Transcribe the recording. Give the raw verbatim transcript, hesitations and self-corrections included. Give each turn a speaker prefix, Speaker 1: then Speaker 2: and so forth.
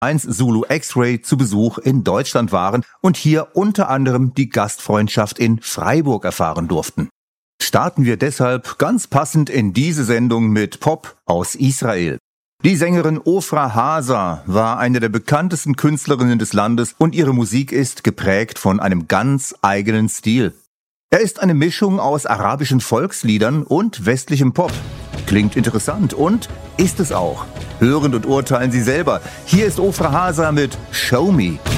Speaker 1: eins Zulu X-Ray zu Besuch in Deutschland waren und hier unter anderem die Gastfreundschaft in Freiburg erfahren durften. Starten wir deshalb ganz passend in diese Sendung mit Pop aus Israel. Die Sängerin Ofra Haza war eine der bekanntesten Künstlerinnen des Landes und ihre Musik ist geprägt von einem ganz eigenen Stil. Er ist eine Mischung aus arabischen Volksliedern und westlichem Pop. Klingt interessant und ist es auch. Hören und urteilen Sie selber. Hier ist Ofra Haza mit Show Me.